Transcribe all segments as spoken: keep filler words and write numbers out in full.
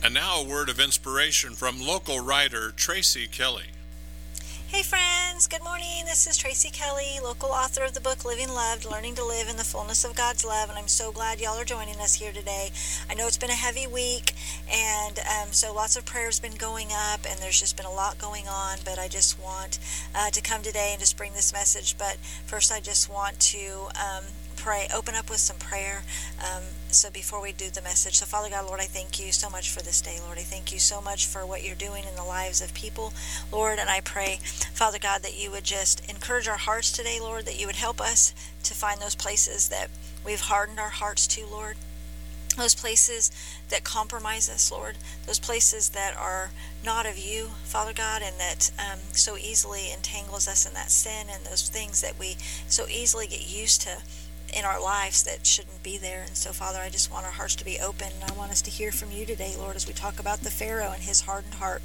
And now a word of inspiration from local writer Tracy Kelly. Hey friends, good morning. This is Tracy Kelly, local author of the book Living Loved, Learning to Live in the Fullness of God's Love, and I'm so glad y'all are joining us here today. I know it's been a heavy week, and um, so lots of prayers been going up, and there's just been a lot going on, but I just want uh, to come today and just bring this message. But first I just want to um, pray, open up with some prayer. Um, so before we do the message, so Father God, Lord, I thank you so much for this day, Lord. I thank you so much for what you're doing in the lives of people, Lord, and I pray, Father God, that you would just encourage our hearts today, Lord, that you would help us to find those places that we've hardened our hearts to, Lord, those places that compromise us, Lord, those places that are not of you, Father God, and that um, so easily entangles us in that sin and those things that we so easily get used to in our lives that shouldn't be there. And so, Father, I just want our hearts to be open, and I want us to hear from you today, Lord, as we talk about the Pharaoh and his hardened heart.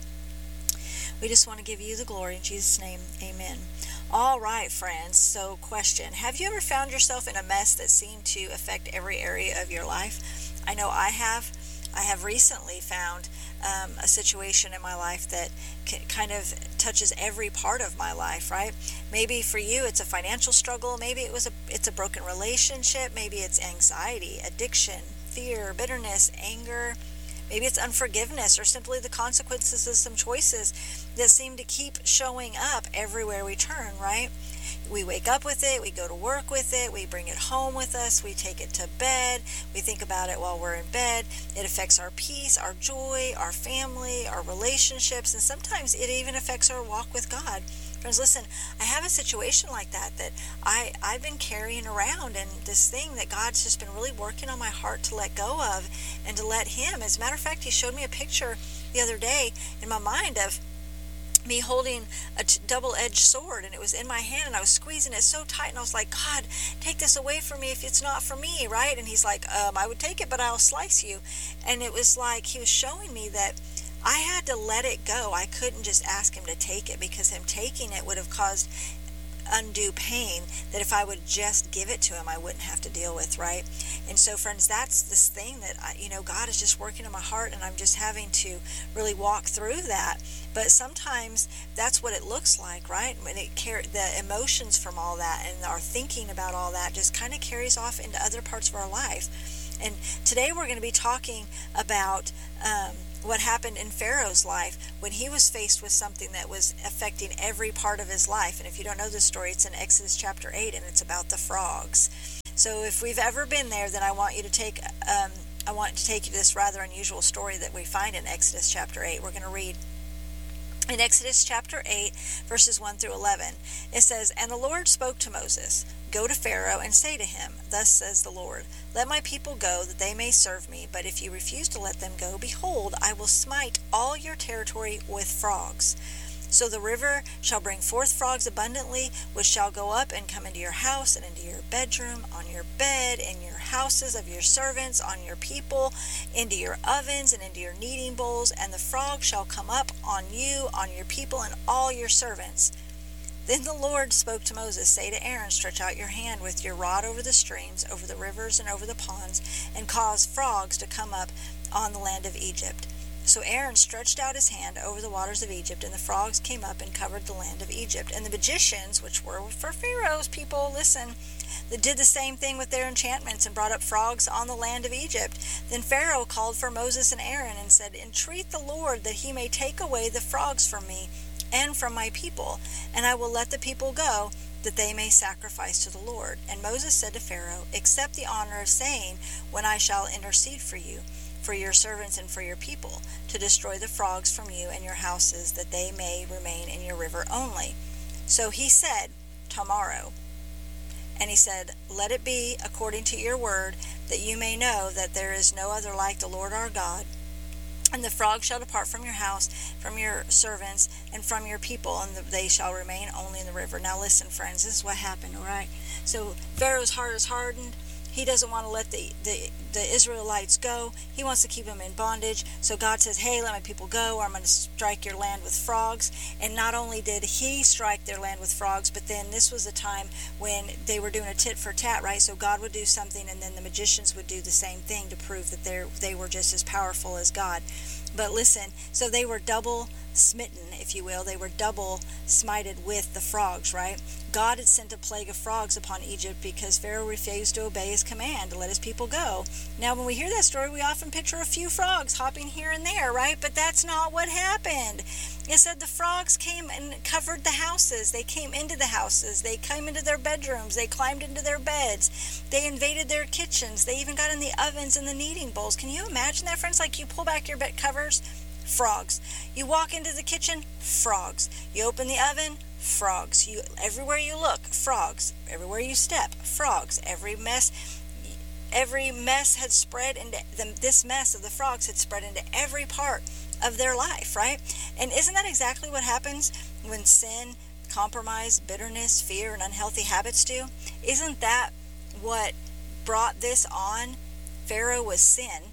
We just want to give you the glory in Jesus' name. Amen. All right, friends. So, question. Have you ever found yourself in a mess that seemed to affect every area of your life? I know I have. I have recently found um, a situation in my life that c- kind of touches every part of my life, right? Maybe for you it's a financial struggle. Maybe it was a it's a broken relationship. Maybe it's anxiety, addiction, fear, bitterness, anger. Maybe it's unforgiveness or simply the consequences of some choices that seem to keep showing up everywhere we turn, right? We wake up with it, we go to work with it, we bring it home with us, we take it to bed, we think about it while we're in bed. It affects our peace, our joy, our family, our relationships, and sometimes it even affects our walk with God. Friends, listen, I have a situation like that that I, I've been carrying around, and this thing that God's just been really working on my heart to let go of and to let Him. As a matter of fact, He showed me a picture the other day in my mind of me holding a t- double-edged sword, and it was in my hand, and I was squeezing it so tight, and I was like, God, take this away from me if it's not for me, right? And He's like, um, I would take it, but I'll slice you. And it was like He was showing me that I had to let it go. I couldn't just ask Him to take it, because Him taking it would have caused undue pain that if I would just give it to Him, I wouldn't have to deal with, right? And so, friends, that's this thing that I, you know, God is just working in my heart, and I'm just having to really walk through that. But sometimes that's what it looks like, right? When it car- the emotions from all that and our thinking about all that just kind of carries off into other parts of our life. And today we're going to be talking about um, what happened in Pharaoh's life when he was faced with something that was affecting every part of his life. And if you don't know this story, it's in Exodus chapter eight, and it's about the frogs. So if we've ever been there, then I want you to take um, I want to take you to this rather unusual story that we find in Exodus chapter eight. We're going to read in Exodus chapter eight, verses one through eleven. It says, And the Lord spoke to Moses, Go to Pharaoh and say to him, Thus says the Lord, Let my people go, that they may serve me. But if you refuse to let them go, behold, I will smite all your territory with frogs. So the river shall bring forth frogs abundantly, which shall go up and come into your house and into your bedroom, on your bed, in your houses of your servants, on your people, into your ovens and into your kneading bowls. And the frog shall come up on you, on your people, and all your servants. Then the Lord spoke to Moses, Say to Aaron, Stretch out your hand with your rod over the streams, over the rivers, and over the ponds, and cause frogs to come up on the land of Egypt. So Aaron stretched out his hand over the waters of Egypt, and the frogs came up and covered the land of Egypt. And the magicians, which were for Pharaoh's people, listen, they did the same thing with their enchantments and brought up frogs on the land of Egypt. Then Pharaoh called for Moses and Aaron and said, Entreat the Lord that he may take away the frogs from me and from my people, and I will let the people go, that they may sacrifice to the Lord. And Moses said to Pharaoh, Accept the honor of saying, When I shall intercede for you, for your servants and for your people, to destroy the frogs from you and your houses, that they may remain in your river only. So he said, Tomorrow. And he said, Let it be according to your word, that you may know that there is no other like the Lord our God. And the frogs shall depart from your house, from your servants, and from your people, and they shall remain only in the river. Now listen, friends, this is what happened, all right? So Pharaoh's heart is hardened. He doesn't want to let the, the, the Israelites go. He wants to keep them in bondage. So God says, hey, let my people go, or I'm going to strike your land with frogs. And not only did he strike their land with frogs, but then this was a time when they were doing a tit for tat, right? So God would do something, and then the magicians would do the same thing to prove that they they were just as powerful as God. But listen, so they were double smitten, if you will. They were double smited with the frogs, right? God had sent a plague of frogs upon Egypt because Pharaoh refused to obey his command to let his people go. Now, when we hear that story, we often picture a few frogs hopping here and there, right? But that's not what happened. It said the frogs came and covered the houses. They came into the houses. They came into their bedrooms. They climbed into their beds. They invaded their kitchens. They even got in the ovens and the kneading bowls. Can you imagine that, friends? Like, you pull back your bed covers, frogs. You walk into the kitchen, frogs. You open the oven, frogs. You everywhere you look, frogs. Everywhere you step, frogs. Every mess every mess had spread into the, this mess of the frogs had spread into every part of their life, right? And isn't that exactly what happens when sin, compromise, bitterness, fear, and unhealthy habits do? Isn't that what brought this on? Pharaoh was sin.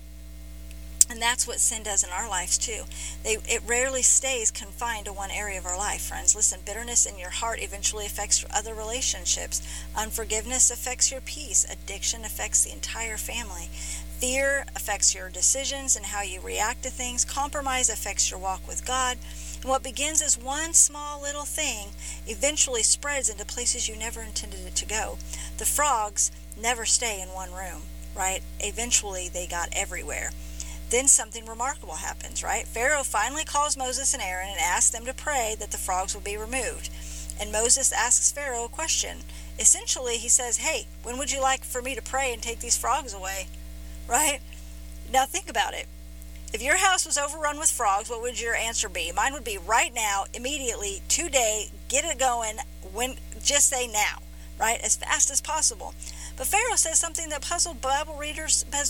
And that's what sin does in our lives too. They, it rarely stays confined to one area of our life, friends. Listen, bitterness in your heart eventually affects your other relationships. Unforgiveness affects your peace. Addiction affects the entire family. Fear affects your decisions and how you react to things. Compromise affects your walk with God. And what begins as one small little thing eventually spreads into places you never intended it to go. The frogs never stay in one room, right? Eventually they got everywhere. Then something remarkable happens, right? Pharaoh finally calls Moses and Aaron and asks them to pray that the frogs will be removed. And Moses asks Pharaoh a question. Essentially, he says, hey, when would you like for me to pray and take these frogs away? Right? Now think about it. If your house was overrun with frogs, what would your answer be? Mine would be right now, immediately, today, get it going, when, just say now, right? As fast as possible. But Pharaoh says something that puzzled Bible readers, has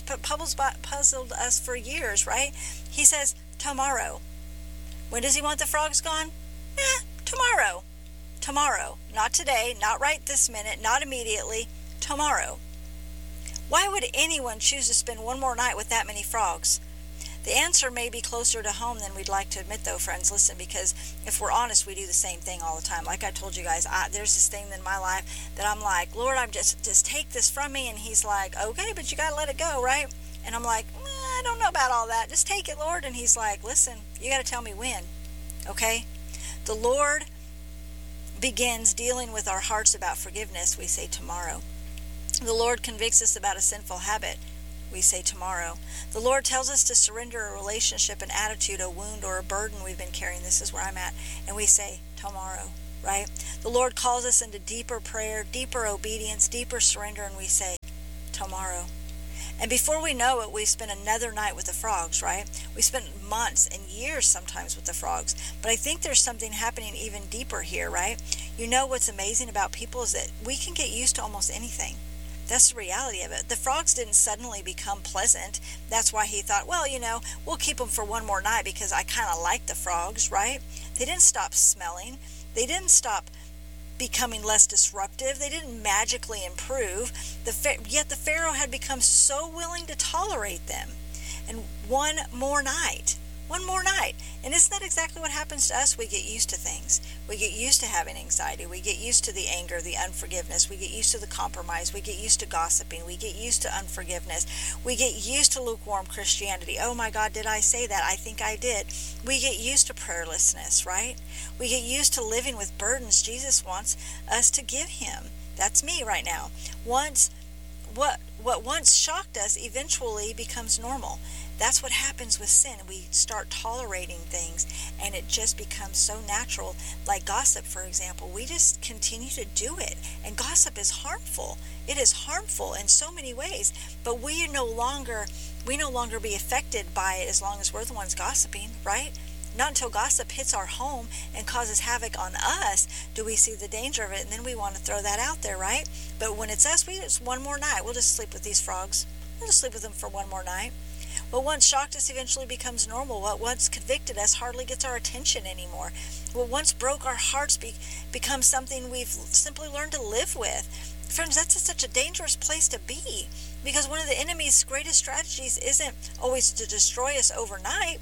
puzzled us for years, right? He says, tomorrow. When does he want the frogs gone? Eh, tomorrow. Tomorrow. Not today, not right this minute, not immediately. Tomorrow. Why would anyone choose to spend one more night with that many frogs? The answer may be closer to home than we'd like to admit, though, friends. Listen, because if we're honest, we do the same thing all the time. Like I told you guys, I, there's this thing in my life that I'm like, Lord, I'm just, just take this from me. And he's like, okay, but you got to let it go, right? And I'm like, eh, I don't know about all that. Just take it, Lord. And he's like, listen, you got to tell me when, okay? The Lord begins dealing with our hearts about forgiveness. We say tomorrow. The Lord convicts us about a sinful habit. We say tomorrow. The Lord tells us to surrender a relationship, an attitude, a wound, or a burden we've been carrying. This is where I'm at. And we say tomorrow, right? The Lord calls us into deeper prayer, deeper obedience, deeper surrender, and we say tomorrow. And before we know it, we spend another night with the frogs, right? We spend months and years sometimes with the frogs. But I think there's something happening even deeper here, right? You know what's amazing about people is that we can get used to almost anything. That's the reality of it. The frogs didn't suddenly become pleasant. That's why he thought, well, you know, we'll keep them for one more night because I kind of like the frogs, right? They didn't stop smelling. They didn't stop becoming less disruptive. They didn't magically improve. The Yet the Pharaoh had become so willing to tolerate them. And one more night. One more night. And isn't that exactly what happens to us? We get used to things. We get used to having anxiety. We get used to the anger, the unforgiveness. We get used to the compromise. We get used to gossiping. We get used to unforgiveness. We get used to lukewarm Christianity. Oh my God, did I say that? I think I did. We get used to prayerlessness, right? We get used to living with burdens Jesus wants us to give him. That's me right now. Once, what, what once shocked us eventually becomes normal. That's what happens with sin. We start tolerating things and it just becomes so natural. Like gossip, for example. We just continue to do it. And gossip is harmful. It is harmful in so many ways. But we no longer we no longer be affected by it as long as we're the ones gossiping, right? Not until gossip hits our home and causes havoc on us do we see the danger of it, and then we want to throw that out there, right? But when it's us, we just one more night. We'll just sleep with these frogs. We'll just sleep with them for one more night. What once shocked us eventually becomes normal. What once convicted us hardly gets our attention anymore. What once broke our hearts be, becomes something we've simply learned to live with. Friends, that's such a dangerous place to be, because one of the enemy's greatest strategies isn't always to destroy us overnight.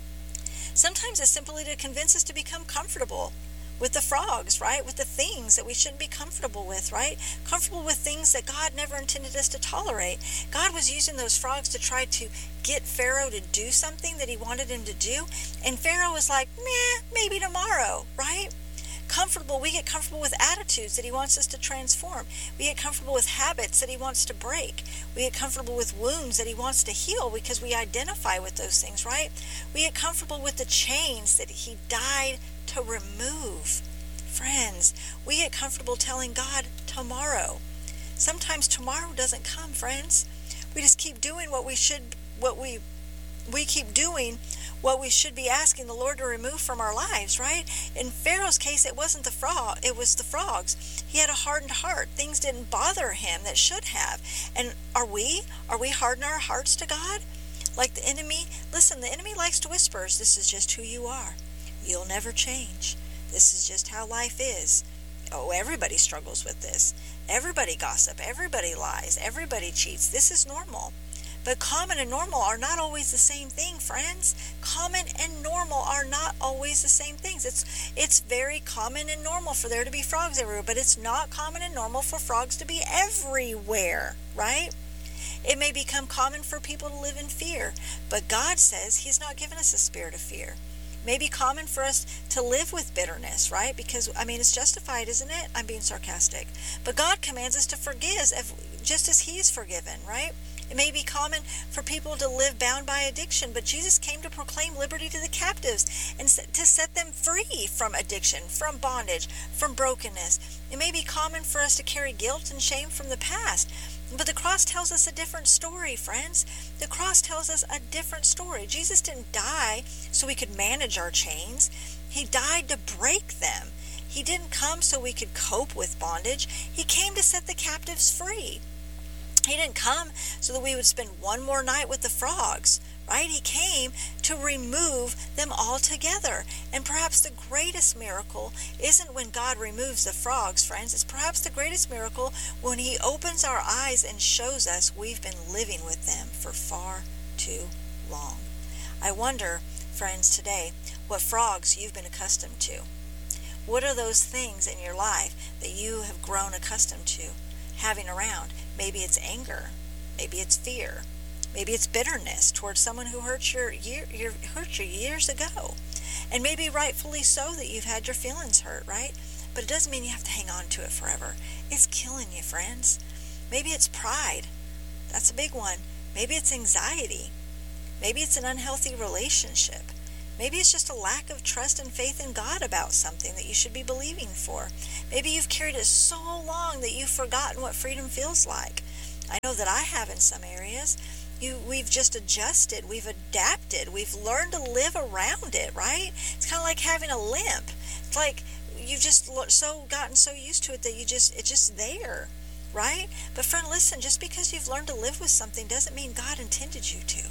Sometimes it's simply to convince us to become comfortable with the frogs, right? With the things that we shouldn't be comfortable with, right? Comfortable with things that God never intended us to tolerate. God was using those frogs to try to get Pharaoh to do something that he wanted him to do. And Pharaoh was like, meh, maybe tomorrow, right? Comfortable, we get comfortable with attitudes that he wants us to transform. We get comfortable with habits that he wants to break. We get comfortable with wounds that he wants to heal because we identify with those things, right? We get comfortable with the chains that he died to remove. Friends, we get comfortable telling God tomorrow. Sometimes tomorrow doesn't come, friends. We just keep doing what we should, what we, we keep doing what we should be asking the Lord to remove from our lives, right? In Pharaoh's case, it wasn't the frog, it was the frogs. He had a hardened heart. Things didn't bother him that should have. And are we? Are we hardening our hearts to God? Like the enemy? Listen, the enemy likes to whisper, this is just who you are. You'll never change. This is just how life is. Oh, everybody struggles with this. Everybody gossip. Everybody lies. Everybody cheats. This is normal. But common and normal are not always the same thing, friends. Common and normal are not always the same things. It's it's very common and normal for there to be frogs everywhere, but it's not common and normal for frogs to be everywhere, right? It may become common for people to live in fear, but God says he's not given us a spirit of fear. It may be common for us to live with bitterness, right? Because, I mean, it's justified, isn't it? I'm being sarcastic. But God commands us to forgive just as he is forgiven, right? It may be common for people to live bound by addiction, but Jesus came to proclaim liberty to the captives and to set them free from addiction, from bondage, from brokenness. It may be common for us to carry guilt and shame from the past, but the cross tells us a different story, friends. The cross tells us a different story. Jesus didn't die so we could manage our chains. He died to break them. He didn't come so we could cope with bondage. He came to set the captives free. He didn't come so that we would spend one more night with the frogs, right? He came to remove them altogether. And perhaps the greatest miracle isn't when God removes the frogs, friends. It's perhaps the greatest miracle when he opens our eyes and shows us we've been living with them for far too long. I wonder, friends, today, what frogs you've been accustomed to. What are those things in your life that you have grown accustomed to having around? Maybe it's anger. Maybe it's fear. Maybe it's bitterness towards someone who hurt your, year, your, hurt you years ago. And maybe rightfully so that you've had your feelings hurt, right? But it doesn't mean you have to hang on to it forever. It's killing you, friends. Maybe it's pride. That's a big one. Maybe it's anxiety. Maybe it's an unhealthy relationship. Maybe it's just a lack of trust and faith in God about something that you should be believing for. Maybe you've carried it so long that you've forgotten what freedom feels like. I know that I have in some areas. You, we've just adjusted. We've adapted. We've learned to live around it, right? It's kind of like having a limp. It's like you've just so gotten so used to it that you just it's just there, right? But friend, listen, just because you've learned to live with something doesn't mean God intended you to.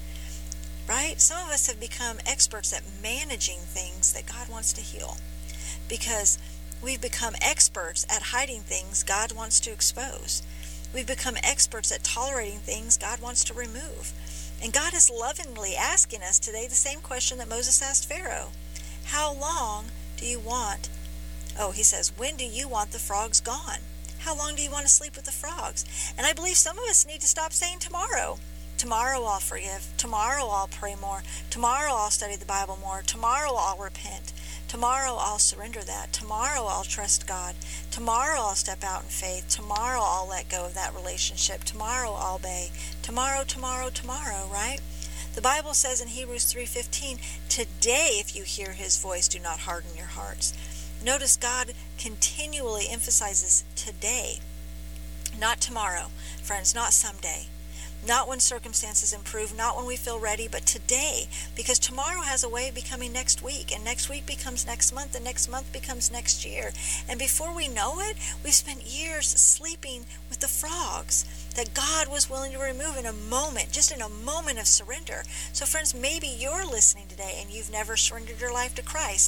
Right? Some of us have become experts at managing things that God wants to heal because we've become experts at hiding things God wants to expose. We've become experts at tolerating things God wants to remove. And God is lovingly asking us today the same question that Moses asked Pharaoh. How long do you want? Oh, he says, when do you want the frogs gone? How long do you want to sleep with the frogs? And I believe some of us need to stop saying tomorrow. Tomorrow I'll forgive. Tomorrow I'll pray more. Tomorrow I'll study the Bible more. Tomorrow I'll repent. Tomorrow I'll surrender that. Tomorrow I'll trust God. Tomorrow I'll step out in faith. Tomorrow I'll let go of that relationship. Tomorrow I'll obey. Tomorrow, tomorrow, tomorrow, right? The Bible says in Hebrews three fifteen, today if you hear his voice, do not harden your hearts. Notice God continually emphasizes today, not tomorrow. Friends, not someday. Not when circumstances improve, not when we feel ready, but today. Because tomorrow has a way of becoming next week, and next week becomes next month, and next month becomes next year. And before we know it, we've spent years sleeping with the frogs that God was willing to remove in a moment, just in a moment of surrender. So friends, maybe you're listening today and you've never surrendered your life to Christ.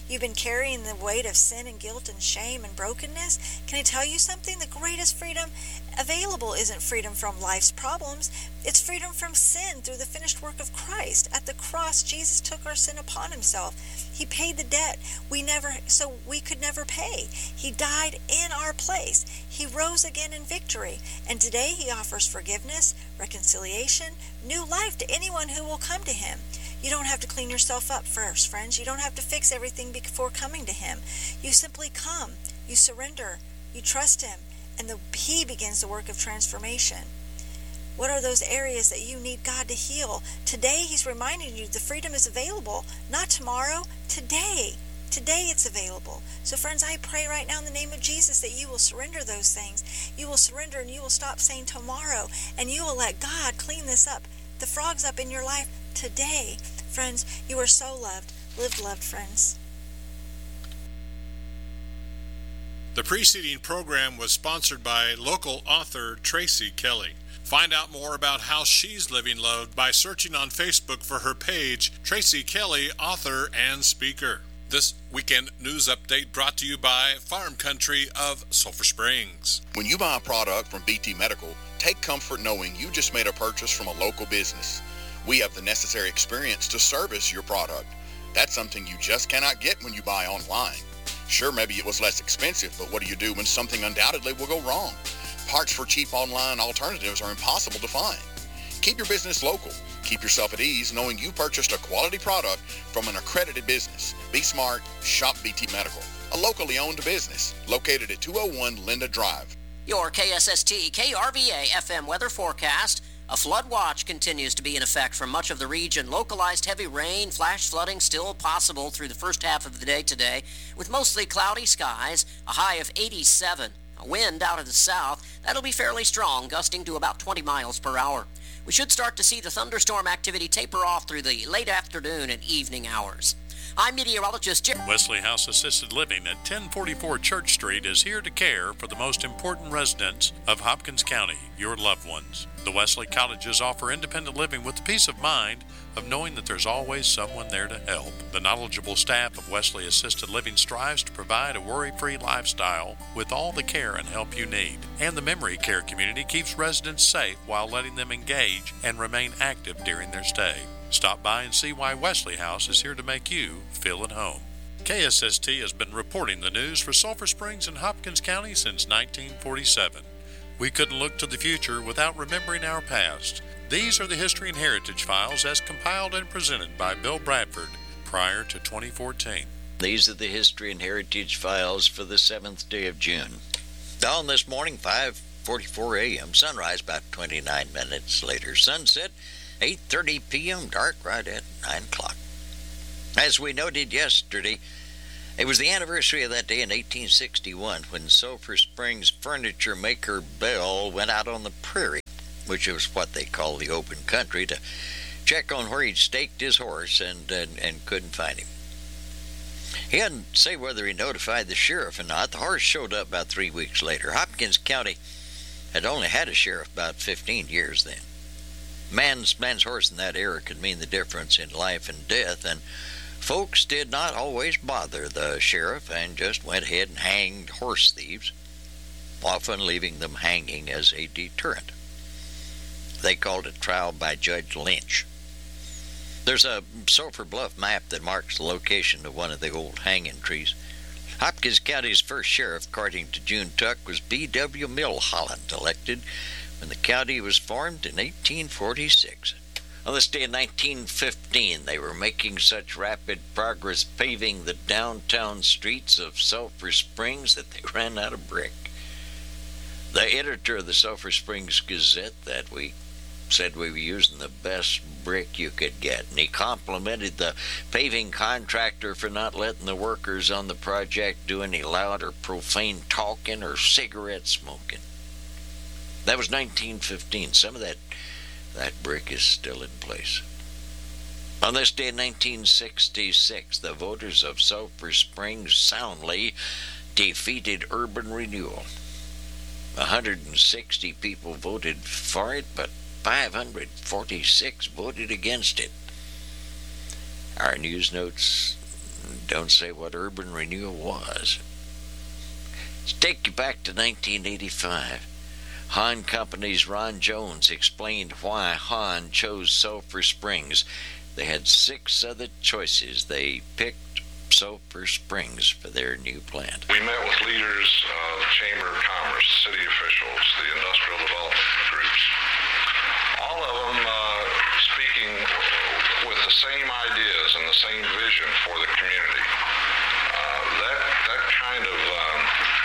You've been carrying the weight of sin and guilt and shame and brokenness. Can I tell you something? The greatest freedom available isn't freedom from life's problems. It's freedom from sin through the finished work of Christ. At the cross, Jesus took our sin upon himself. He paid the debt we never, so we could never pay. He died in our place. He rose again in victory. And today he offers forgiveness, reconciliation, new life to anyone who will come to him. You don't have to clean yourself up first, friends. You don't have to fix everything before coming to him. You simply come. You surrender. You trust him. And the, he begins the work of transformation. What are those areas that you need God to heal? Today, he's reminding you the freedom is available. Not tomorrow, today. Today it's available. So friends, I pray right now in the name of Jesus that you will surrender those things. You will surrender and you will stop saying tomorrow. And you will let God clean this up, the frogs up in your life today. Friends, you are so loved. Live loved, friends. The preceding program was sponsored by local author Tracy Kelly. Find out more about how she's living loved by searching on Facebook for her page, Tracy Kelly, author and speaker. This weekend news update brought to you by Farm Country of Sulphur Springs. When you buy a product from B T Medical, take comfort knowing you just made a purchase from a local business. We have the necessary experience to service your product. That's something you just cannot get when you buy online. Sure, maybe it was less expensive, but what do you do when something undoubtedly will go wrong? Parts for cheap online alternatives are impossible to find. Keep your business local. Keep yourself at ease knowing you purchased a quality product from an accredited business. Be smart, shop B T Medical, a locally owned business located at two oh one Linda Drive. Your K S S T K R V A F M weather forecast. A flood watch continues to be in effect for much of the region. Localized heavy rain, flash flooding still possible through the first half of the day today, with mostly cloudy skies, a high of eighty-seven. A wind out of the south, that'll be fairly strong, gusting to about twenty miles per hour. We should start to see the thunderstorm activity taper off through the late afternoon and evening hours. I'm meteorologist Jim. Wesley House Assisted Living at ten forty-four Church Street is here to care for the most important residents of Hopkins County, your loved ones. The Wesley Cottages offer independent living with the peace of mind of knowing that there's always someone there to help. The knowledgeable staff of Wesley Assisted Living strives to provide a worry-free lifestyle with all the care and help you need. And the memory care community keeps residents safe while letting them engage and remain active during their stay. Stop by and see why Wesley House is here to make you feel at home. K S S T has been reporting the news for Sulphur Springs and Hopkins County since nineteen forty-seven. We couldn't look to the future without remembering our past. These are the History and Heritage Files as compiled and presented by Bill Bradford prior to twenty fourteen. These are the History and Heritage Files for the seventh day of June. Dawn this morning, five forty-four a.m. Sunrise about twenty-nine minutes later. Sunset, eight thirty p.m. Dark right at nine o'clock. As we noted yesterday, it was the anniversary of that day in eighteen sixty-one when Sulphur Springs furniture maker Bell went out on the prairie, which is what they call the open country, to check on where he'd staked his horse and, and, and couldn't find him. He hadn't say whether he notified the sheriff or not. The horse showed up about three weeks later. Hopkins County had only had a sheriff about fifteen years then. Man's, man's horse in that era could mean the difference in life and death, and folks did not always bother the sheriff and just went ahead and hanged horse thieves, often leaving them hanging as a deterrent. They called it trial by Judge Lynch. There's a Sulphur Bluff map that marks the location of one of the old hanging trees. Hopkins County's first sheriff, according to June Tuck, was B W Milholland, elected when the county was formed in eighteen forty-six. On this day in nineteen fifteen, they were making such rapid progress paving the downtown streets of Sulphur Springs that they ran out of brick. The editor of the Sulphur Springs Gazette that week said we were using the best brick you could get, and he complimented the paving contractor for not letting the workers on the project do any loud or profane talking or cigarette smoking. That was nineteen fifteen. Some of that That brick is still in place. On this day in nineteen sixty-six, the voters of Sulphur Springs soundly defeated urban renewal. one hundred sixty people voted for it, but five hundred forty-six voted against it. Our news notes Don't say what urban renewal was. Let's take you back to nineteen eighty-five. Hahn Company's Ron Jones explained why Hahn chose Sulphur Springs. They had six other choices. They picked Sulphur Springs for their new plant. We met with leaders of Chamber of Commerce, city officials, the industrial development groups. All of them uh, speaking with the same ideas and the same vision for the community. Uh, that that kind of um,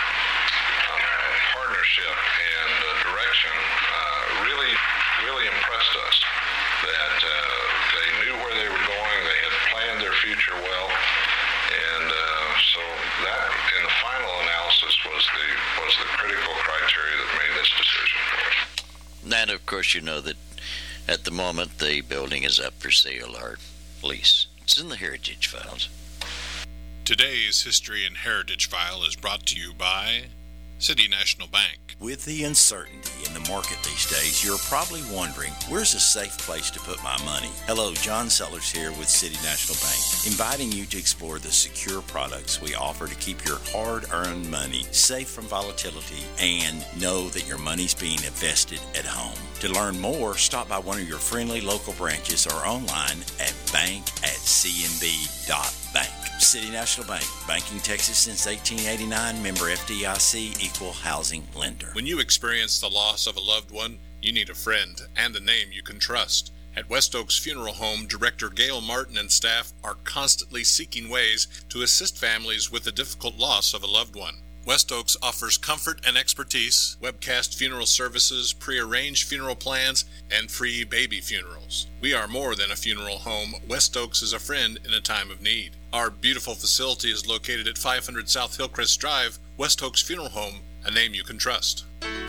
uh, partnership and uh, direction uh, really really impressed us. That uh, they knew where they were going, they had planned their future well, and uh, so that, in the final analysis, was the was the critical criteria that made this decision for us. And of course, you know that at the moment the building is up for sale or lease. It's in the Heritage Files. Today's History and Heritage File is brought to you by City National Bank. With the uncertainty in the market these days, you're probably wondering, where's a safe place to put my money? Hello, John Sellers here with City National Bank, inviting you to explore the secure products we offer to keep your hard-earned money safe from volatility and know that your money's being invested at home. To learn more, stop by one of your friendly local branches or online at bank at c n b dot bank. City National Bank, banking Texas since eighteen eighty-nine, member F D I C, equal housing lender. When you experience the loss of a loved one, you need a friend and a name you can trust. At West Oaks Funeral Home, Director Gail Martin and staff are constantly seeking ways to assist families with the difficult loss of a loved one. West Oaks offers comfort and expertise, webcast funeral services, pre-arranged funeral plans, and free baby funerals. We are more than a funeral home. West Oaks is a friend in a time of need. Our beautiful facility is located at five hundred South Hillcrest Drive. West Oaks Funeral Home, a name you can trust.